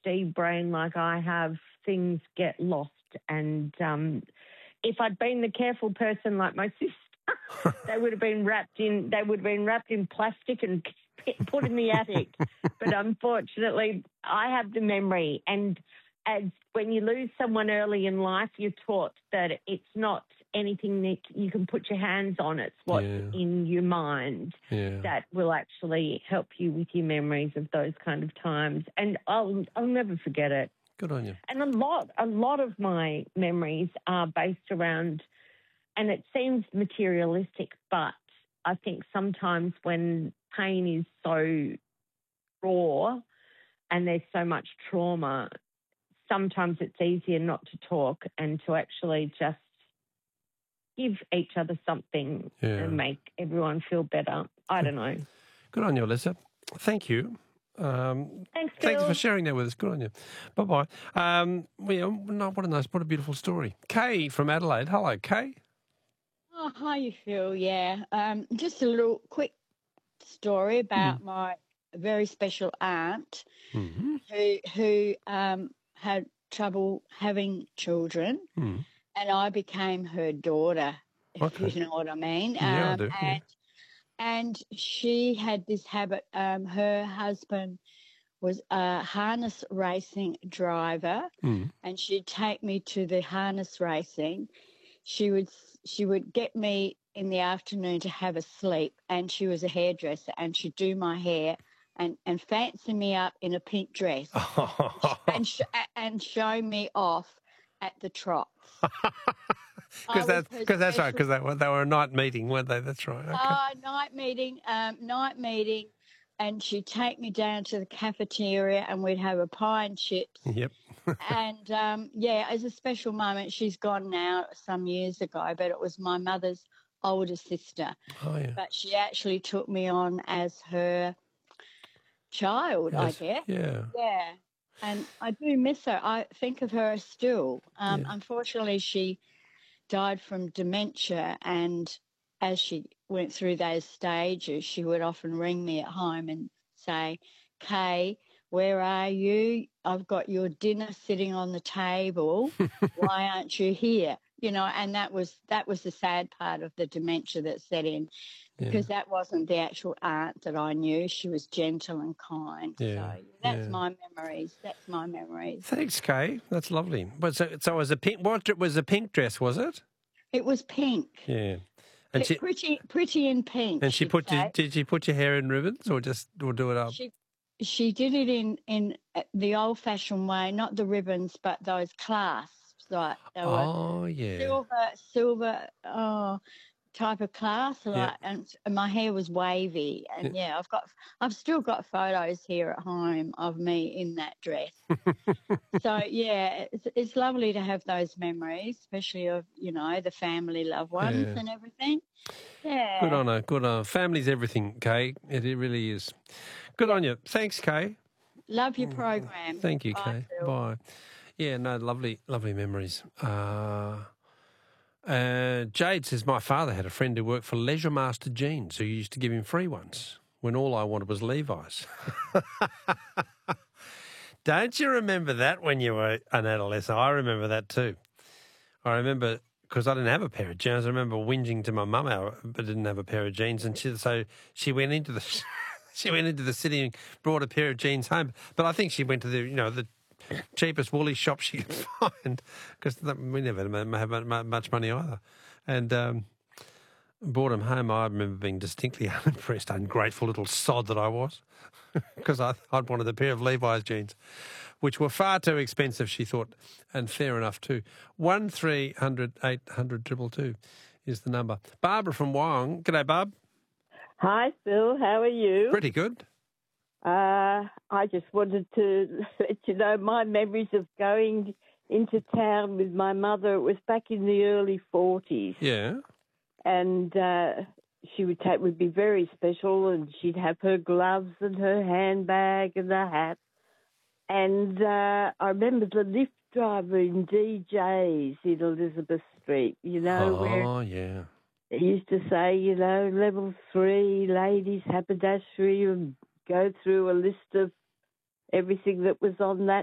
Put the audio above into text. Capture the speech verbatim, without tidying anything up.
D brain like I have, things get lost. And um, if I'd been the careful person like my sister, they would have been wrapped in. They would have been wrapped in plastic and put in the attic. But unfortunately, I have the memory. And as when you lose someone early in life, you're taught that it's not anything that you can put your hands on. It's what's Yeah. in your mind Yeah. that will actually help you with your memories of those kind of times. And I'll I'll never forget it. Good on you. And a lot a lot of my memories are based around, and it seems materialistic, but I think sometimes when pain is so raw and there's so much trauma, sometimes it's easier not to talk and to actually just give each other something Yeah. and make everyone feel better. I don't know. Good on you, Alyssa. Thank you. Um, Thanks, thanks Phil. for sharing that with us. Good on you. Bye-bye. Um, well, no, what a nice, what a beautiful story. Kay from Adelaide. Hello, Kay. Oh, how you feel? Yeah. Um, just a little quick story about Mm. my very special aunt Mm-hmm. who who um, had trouble having children, Mm. and I became her daughter, if Okay. you know what I mean. Yeah, I Um, do. Yeah. and and she had this habit. Um, her husband was a harness racing driver, Mm. and she'd take me to the harness racing. She would she would get me in the afternoon to have a sleep, and she was a hairdresser, and she'd do my hair and, and fancy me up in a pink dress and sh- and show me off at the trots. I Because was that's, her cause that's right, special- because they, were- they were a night meeting, weren't they? That's right. Okay. Uh, night meeting, um, night meeting, and she'd take me down to the cafeteria, and we'd have a pie and chips. Yep. And, um, yeah, as a special moment, she's gone now some years ago, but it was my mother's older sister. Oh, yeah. But she actually took me on as her child, I Yes. guess. Yeah. Yeah. And I do miss her. I think of her still. Um, Yeah. Unfortunately, she died from dementia, and as she went through those stages, she would often ring me at home and say, Kay, where are you? I've got your dinner sitting on the table. Why aren't you here? You know, and that was that was the sad part of the dementia that set in, because Yeah. that wasn't the actual aunt that I knew. She was gentle and kind. Yeah, So that's yeah. my memories. That's my memories. Thanks, Kay. That's lovely. But so, so it was a pink. What dr- was a pink dress? Was it? It was pink. Yeah. And P- she pretty, pretty in pink. and she she'd put you, say. did she put your hair in ribbons or just or do it up? She she did it in in uh, the old-fashioned way, not the ribbons, but those clasps. Like they were Oh yeah. silver, silver. Oh, type of clasp. Like, Yeah. and, and my hair was wavy. And yeah, I've got, I've still got photos here at home of me in that dress. So yeah, it's, it's lovely to have those memories, especially of, you know, the family, loved ones Yeah. and everything. Yeah. Good on her. Good on her. Family's everything, Kay. It, it really is. Good on you. Thanks, Kay. Love your program. Thank you, Bye, Kay. Phil. Bye. Yeah, no, lovely, lovely memories. Uh, uh, Jade says, my father had a friend who worked for Leisure Master Jeans who used to give him free ones when all I wanted was Levi's. Don't you remember that when you were an adolescent? I remember that too. I remember because I didn't have a pair of jeans. I remember whinging to my mum, I but didn't have a pair of jeans, and she, so she went into the she went into the city and brought a pair of jeans home. But I think she went to the you know the cheapest woolly shop she could find because we never had much money either, and. Um, Brought them home. I remember being distinctly unimpressed, ungrateful little sod that I was, because I'd wanted a pair of Levi's jeans, which were far too expensive, she thought, and fair enough too. One three hundred eight hundred triple two is the number. Barbara from Wyong. G'day, Barb. Hi, Phil. How are you? Pretty good. Uh, I just wanted to let you know my memories of going into town with my mother. It was back in the early forties. Yeah. And uh, she would take would be very special, and she'd have her gloves and her handbag and the hat. And uh, I remember the lift driver in D J's in Elizabeth Street, you know, oh, where yeah. he used to say, you know, level three, ladies, haberdashery, and go through a list of everything that was on that